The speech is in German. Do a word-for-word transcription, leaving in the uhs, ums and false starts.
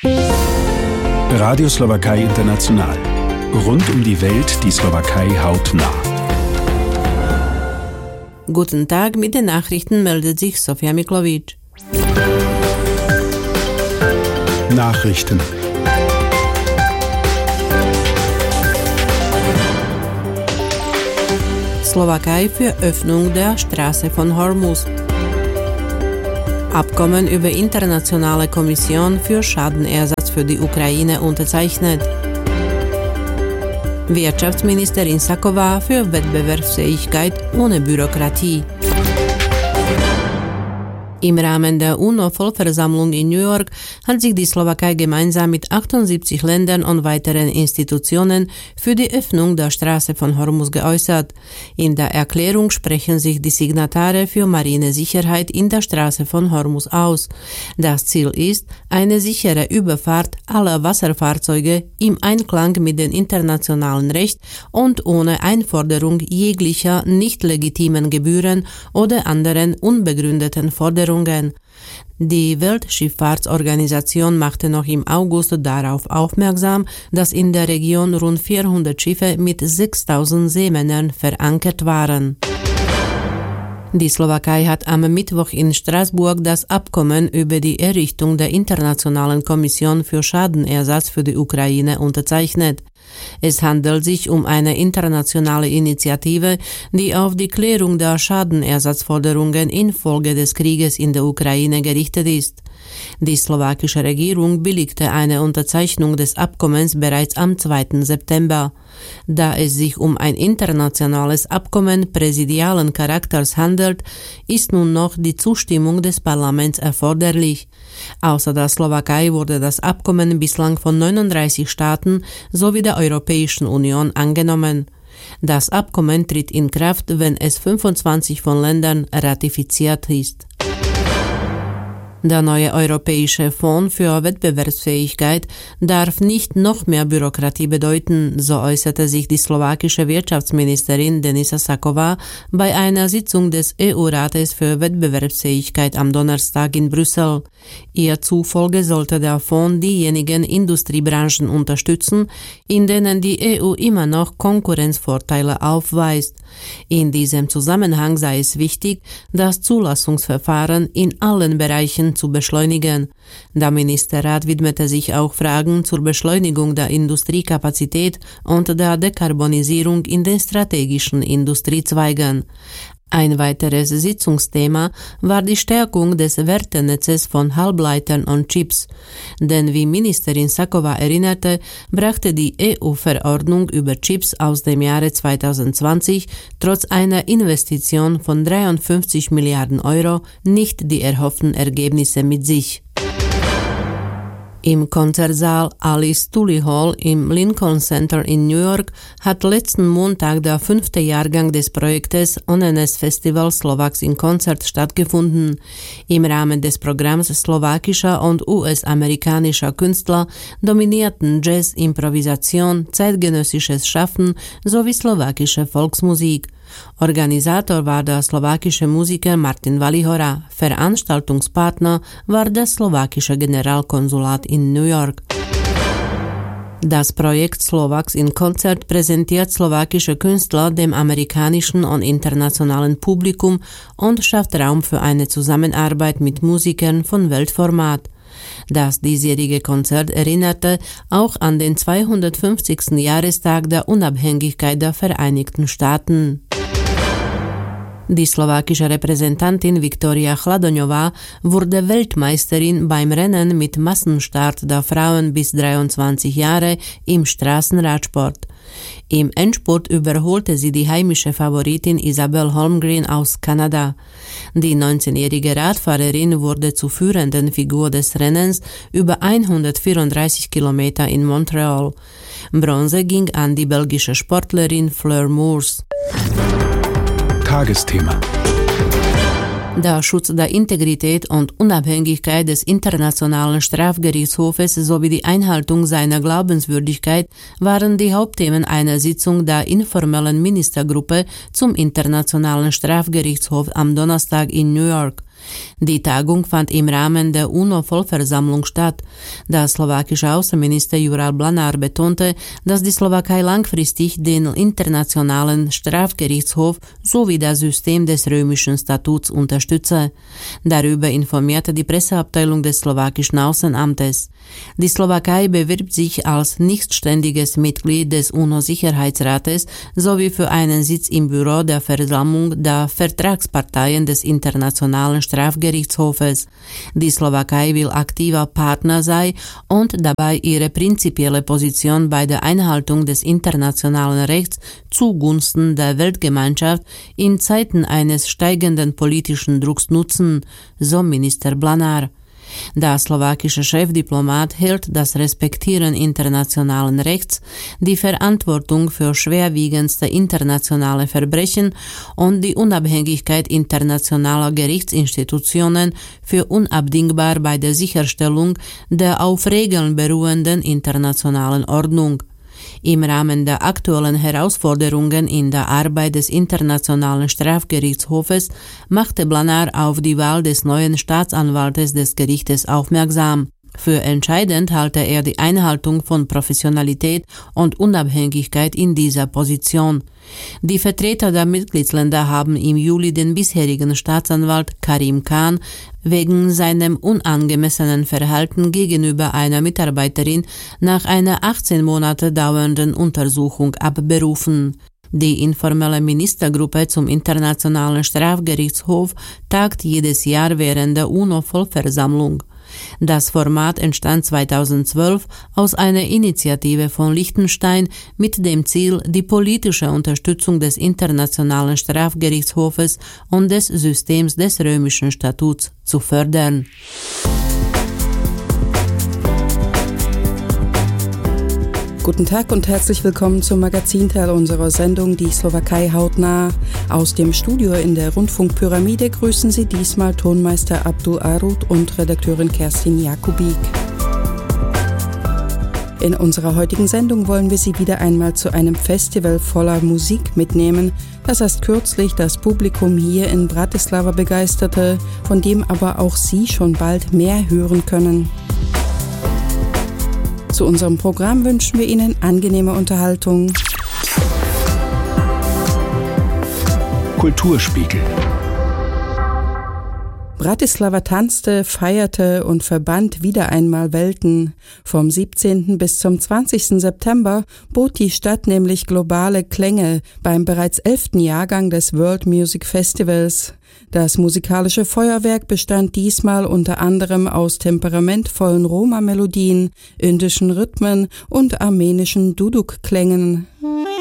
Radio Slowakei International. Rund um die Welt die Slowakei hautnah. Guten Tag, mit den Nachrichten meldet sich Sofia Miklovic. Nachrichten. Slowakei für Öffnung der Straße von Hormuz. Abkommen über internationale Kommission für Schadenersatz für die Ukraine unterzeichnet. Wirtschaftsministerin Saková für Wettbewerbsfähigkeit ohne Bürokratie. Im Rahmen der UNO-Vollversammlung in New York hat sich die Slowakei gemeinsam mit achtundsiebzig Ländern und weiteren Institutionen für die Öffnung der Straße von Hormuz geäußert. In der Erklärung sprechen sich die Signatare für marine Sicherheit in der Straße von Hormuz aus. Das Ziel ist eine sichere Überfahrt aller Wasserfahrzeuge im Einklang mit dem internationalen Recht und ohne Einforderung jeglicher nicht legitimen Gebühren oder anderen unbegründeten Forderungen. Die Weltschifffahrtsorganisation machte noch im August darauf aufmerksam, dass in der Region rund vierhundert Schiffe mit sechstausend Seemännern verankert waren. Die Slowakei hat am Mittwoch in Straßburg das Abkommen über die Errichtung der Internationalen Kommission für Schadenersatz für die Ukraine unterzeichnet. Es handelt sich um eine internationale Initiative, die auf die Klärung der Schadenersatzforderungen infolge des Krieges in der Ukraine gerichtet ist. Die slowakische Regierung billigte eine Unterzeichnung des Abkommens bereits am zweiten September. Da es sich um ein internationales Abkommen präsidialen Charakters handelt, ist nun noch die Zustimmung des Parlaments erforderlich. Außer der Slowakei wurde das Abkommen bislang von neununddreißig Staaten sowie der Europäischen Union angenommen. Das Abkommen tritt in Kraft, wenn es fünfundzwanzig von Ländern ratifiziert ist. Der neue Europäische Fonds für Wettbewerbsfähigkeit darf nicht noch mehr Bürokratie bedeuten, so äußerte sich die slowakische Wirtschaftsministerin Denisa Saková bei einer Sitzung des E U-Rates für Wettbewerbsfähigkeit am Donnerstag in Brüssel. Ihr zufolge sollte der Fonds diejenigen Industriebranchen unterstützen, in denen die E U immer noch Konkurrenzvorteile aufweist. In diesem Zusammenhang sei es wichtig, das Zulassungsverfahren in allen Bereichen zu beschleunigen. Der Ministerrat widmete sich auch Fragen zur Beschleunigung der Industriekapazität und der Dekarbonisierung in den strategischen Industriezweigen. Ein weiteres Sitzungsthema war die Stärkung des Wertenetzes von Halbleitern und Chips. Denn wie Ministerin Saková erinnerte, brachte die E U-Verordnung über Chips aus dem Jahre zweitausendzwanzig trotz einer Investition von dreiundfünfzig Milliarden Euro nicht die erhofften Ergebnisse mit sich. Im Konzertsaal Alice Tully Hall im Lincoln Center in New York hat letzten Montag der fünfte Jahrgang des Projektes Onenes Festival Slovaks in Konzert stattgefunden. Im Rahmen des Programms slowakischer und U S-amerikanischer Künstler dominierten Jazz, Improvisation, zeitgenössisches Schaffen sowie slowakische Volksmusik. Organisator war der slowakische Musiker Martin Valihora, Veranstaltungspartner war das slowakische Generalkonsulat in New York. Das Projekt Slovaks in Konzert präsentiert slowakische Künstler dem amerikanischen und internationalen Publikum und schafft Raum für eine Zusammenarbeit mit Musikern von Weltformat. Das diesjährige Konzert erinnerte auch an den zweihundertfünfzigsten Jahrestag der Unabhängigkeit der Vereinigten Staaten. Die slowakische Repräsentantin Viktoria Chladoňová wurde Weltmeisterin beim Rennen mit Massenstart der Frauen bis dreiundzwanzig Jahre im Straßenradsport. Im Endspurt überholte sie die heimische Favoritin Isabelle Holmgren aus Kanada. Die neunzehnjährige Radfahrerin wurde zur führenden Figur des Rennens über hundertvierunddreißig Kilometer in Montreal. Bronze ging an die belgische Sportlerin Fleur Moors. Tagesthema. Der Schutz der Integrität und Unabhängigkeit des Internationalen Strafgerichtshofes sowie die Einhaltung seiner Glaubenswürdigkeit waren die Hauptthemen einer Sitzung der informellen Ministergruppe zum Internationalen Strafgerichtshof am Donnerstag in New York. Die Tagung fand im Rahmen der UNO-Vollversammlung statt. Der slowakische Außenminister Juraj Blanár betonte, dass die Slowakei langfristig den Internationalen Strafgerichtshof sowie das System des römischen Statuts unterstütze. Darüber informierte die Presseabteilung des slowakischen Außenamtes. Die Slowakei bewirbt sich als nichtständiges Mitglied des UNO-Sicherheitsrates sowie für einen Sitz im Büro der Versammlung der Vertragsparteien des Internationalen Strafgerichtshofes. Die Slowakei will aktiver Partner sein und dabei ihre prinzipielle Position bei der Einhaltung des internationalen Rechts zugunsten der Weltgemeinschaft in Zeiten eines steigenden politischen Drucks nutzen, so Minister Blanár. Der slowakische Chefdiplomat hält das Respektieren internationalen Rechts, die Verantwortung für schwerwiegendste internationale Verbrechen und die Unabhängigkeit internationaler Gerichtsinstitutionen für unabdingbar bei der Sicherstellung der auf Regeln beruhenden internationalen Ordnung. Im Rahmen der aktuellen Herausforderungen in der Arbeit des Internationalen Strafgerichtshofes machte Blanár auf die Wahl des neuen Staatsanwaltes des Gerichtes aufmerksam. Für entscheidend halte er die Einhaltung von Professionalität und Unabhängigkeit in dieser Position. Die Vertreter der Mitgliedsländer haben im Juli den bisherigen Staatsanwalt Karim Khan wegen seinem unangemessenen Verhalten gegenüber einer Mitarbeiterin nach einer achtzehn Monate dauernden Untersuchung abberufen. Die informelle Ministergruppe zum Internationalen Strafgerichtshof tagt jedes Jahr während der UNO-Vollversammlung. Das Format entstand zweitausendzwölf aus einer Initiative von Liechtenstein mit dem Ziel, die politische Unterstützung des Internationalen Strafgerichtshofes und des Systems des römischen Statuts zu fördern. Guten Tag und herzlich willkommen zum Magazinteil unserer Sendung Die Slowakei hautnah. Aus dem Studio in der Rundfunkpyramide grüßen Sie diesmal Tonmeister Abdul Arut und Redakteurin Kerstin Jakubik. In unserer heutigen Sendung wollen wir Sie wieder einmal zu einem Festival voller Musik mitnehmen, das erst kürzlich das Publikum hier in Bratislava begeisterte, von dem aber auch Sie schon bald mehr hören können. Zu unserem Programm wünschen wir Ihnen angenehme Unterhaltung. Kulturspiegel. Bratislava tanzte, feierte und verband wieder einmal Welten. Vom siebzehnten bis zum zwanzigsten September bot die Stadt nämlich globale Klänge beim bereits elften Jahrgang des World Music Festivals. Das musikalische Feuerwerk bestand diesmal unter anderem aus temperamentvollen Roma-Melodien, indischen Rhythmen und armenischen Duduk-Klängen.